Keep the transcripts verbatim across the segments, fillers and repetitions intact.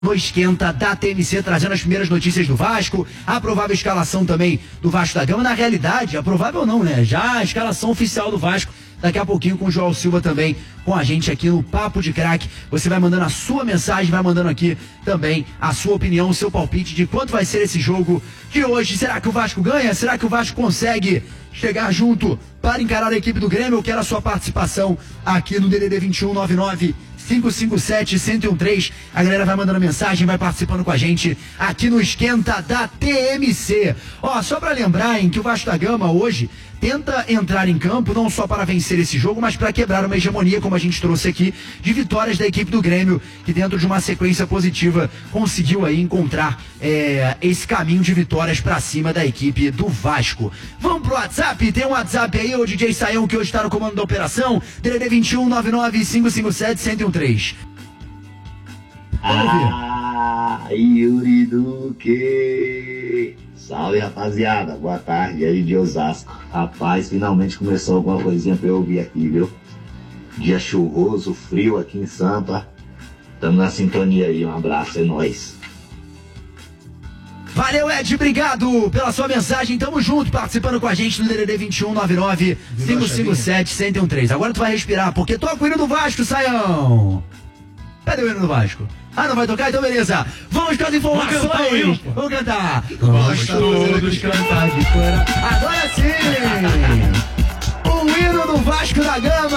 No Esquenta da T M C, trazendo as primeiras notícias do Vasco, a provável escalação também do Vasco da Gama. Na realidade, a provável não, né? Já a escalação oficial do Vasco, daqui a pouquinho com o João Silva também com a gente aqui no Papo de Craque. Você vai mandando a sua mensagem, vai mandando aqui também a sua opinião, o seu palpite de quanto vai ser esse jogo de hoje. Será que o Vasco ganha? Será que o Vasco consegue chegar junto para encarar a equipe do Grêmio? Eu quero a sua participação aqui no D D D vinte e um, nove nove cinco cinco sete, um zero um três. A galera vai mandando mensagem, vai participando com a gente aqui no Esquenta da T M C. Ó, só para lembrar, hein, que o Vasco da Gama hoje tenta entrar em campo não só para vencer esse jogo, mas para quebrar uma hegemonia, como a gente trouxe aqui, de vitórias da equipe do Grêmio, que dentro de uma sequência positiva conseguiu aí encontrar é, esse caminho de vitórias para cima da equipe do Vasco. Vamos pro WhatsApp? Tem um WhatsApp aí, o D J Saião, que hoje está no comando da operação, D D D vinte e um, nove nove cinco cinco sete, um zero um três. Ah, Yuri Duque! Salve, rapaziada, boa tarde aí de Osasco. Rapaz, finalmente começou alguma coisinha pra eu ouvir aqui, viu? Dia chuvoso, frio aqui em Sampa. Tamo na sintonia aí, um abraço, é nóis. Valeu, Ed, obrigado pela sua mensagem, tamo junto, participando com a gente no D D D vinte e um, nove nove cinco cinco sete, um zero um três. Agora tu vai respirar, porque toca o hino do Vasco, Saião! Cadê o hino do Vasco? Ah, não vai tocar? Então beleza. Vamos com as informações. Vamos cantar o hino. Vamos cantar. Vamos todos cantar de cora. Agora sim. O hino do Vasco da Gama.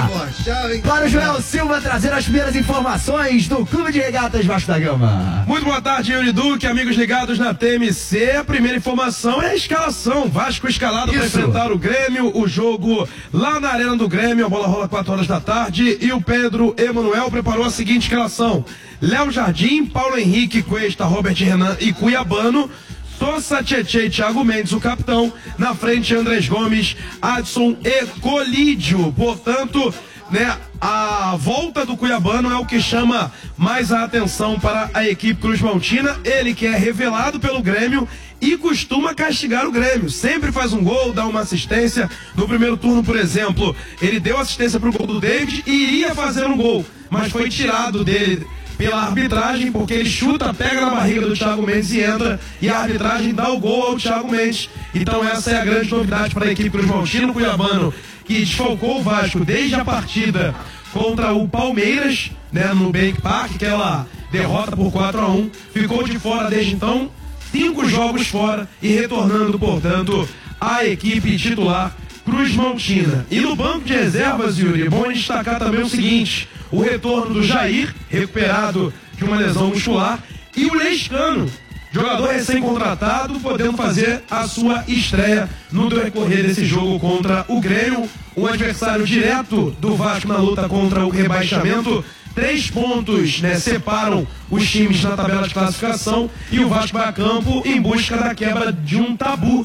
Para o Joel Silva trazer as primeiras informações do Clube de Regatas Vasco da Gama. Muito boa tarde, Yuri Duque, amigos ligados na T M C. A primeira informação é a escalação. Vasco escalado para enfrentar o Grêmio. O jogo lá na Arena do Grêmio. A bola rola quatro horas da tarde. E o Pedro Emanuel preparou a seguinte escalação: Léo Jardim, Paulo Henrique, Cuesta, Robert Renan e Cuiabano. Sousa, Tietê e Thiago Mendes, o capitão. Na frente, Andrés Gomes, Adson e Colídio. Portanto, né, a volta do Cuiabano é o que chama mais a atenção para a equipe cruzmaltina. Ele que é revelado pelo Grêmio e costuma castigar o Grêmio. Sempre faz um gol, dá uma assistência. No primeiro turno, por exemplo, ele deu assistência para o gol do David e iria fazer um gol, mas foi tirado dele pela arbitragem, porque ele chuta, pega na barriga do Thiago Mendes e entra, e a arbitragem dá o gol ao Thiago Mendes. Então essa é a grande novidade para a equipe cruzmaltina. Cuiabano, que desfalcou o Vasco desde a partida contra o Palmeiras, né, no Bank Park, aquela derrota por quatro a um, ficou de fora desde então, cinco jogos fora e retornando, portanto, à equipe titular cruzmaltina. E no banco de reservas, Yuri, é bom destacar também o seguinte: o retorno do Jair, recuperado de uma lesão muscular, e o Lescano, jogador recém-contratado, podendo fazer a sua estreia no decorrer desse jogo contra o Grêmio, um adversário direto do Vasco na luta contra o rebaixamento. Três pontos, né, separam os times na tabela de classificação, e o Vasco vai a campo em busca da quebra de um tabu.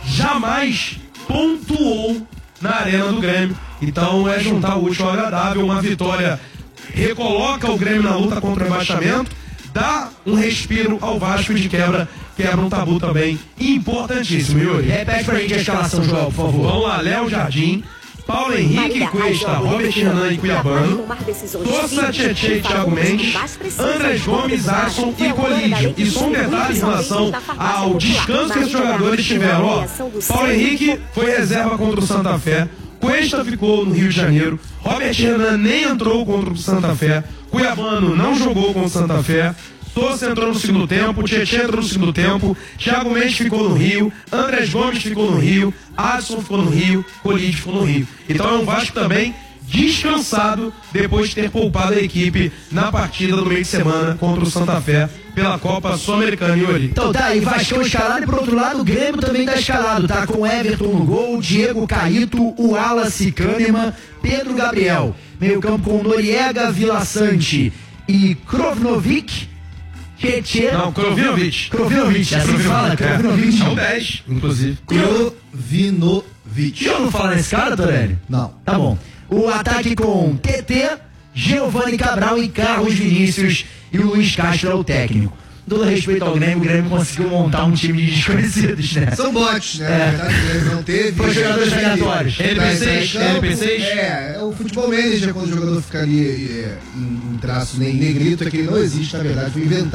Jamais pontuou na Arena do Grêmio. Então é juntar o útil ao agradável. Uma vitória recoloca o Grêmio na luta contra o rebaixamento, dá um respiro ao Vasco de quebra, quebra um tabu também importantíssimo. Yuri, repete pra gente a escalação, João, por favor. Vamos lá: Léo Jardim, Paulo Henrique, Cuesta, Robert Renan e Cuiabano, Sousa, Tietê e Thiago Mendes, Andrés Gomes, Adson e Colídio. E só um detalhe em relação ao descanso que esses jogadores tiveram. Ó, Paulo Henrique foi reserva contra o Santa Fé, Cuesta ficou no Rio de Janeiro, Robert Renan nem entrou contra o Santa Fé, Cuiabano não jogou contra o Santa Fé, Sousa entrou no segundo tempo, Tietê entrou no segundo tempo, Thiago Mendes ficou no Rio, Andrés Gomes ficou no Rio, Adson ficou no Rio, Colídio ficou no Rio. Então é um Vasco também descansado depois de ter poupado a equipe na partida do meio de semana contra o Santa Fé pela Copa Sul-Americana, Yuri. Então tá aí, Vasco escalado, e por outro lado o Grêmio também tá escalado, tá com Everton no gol, Diego Caíto, o Wallace Kahneman, Pedro Gabriel. Meio campo com Noriega, Vila Sante e Krovnovic. Tietê. Não, Krovinovic. Krovinovic, assim que fala, Krovinovic. É o dez, inclusive. Krovinovic. Já não fala nesse cara, Torelli? Não. Tá bom. O ataque com T T, Giovanni Cabral e Carlos Vinícius, e o Luiz Castro é o técnico. todo respeito ao Grêmio, o Grêmio conseguiu montar um time de desconhecidos, né? São bots, né? É. Na verdade, o Grêmio não teve. Foi jogadores aleatórios. L P seis, L P seis. É, é o futebol manager, quando o jogador fica ali é, em, em traço nem negrito, é que ele não existe, na verdade, foi inventado.